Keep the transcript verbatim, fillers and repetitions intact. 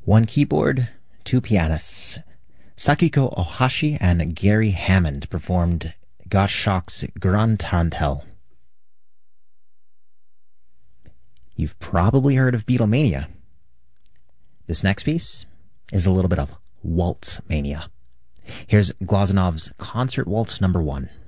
One keyboard, two pianists. Sakiko Ohashi and Gary Hammond performed Gottschalk's Grand Tarantelle. You've probably heard of Beatlemania. This next piece is a little bit of waltz mania. Here's Glazonov's Concert Waltz Number One.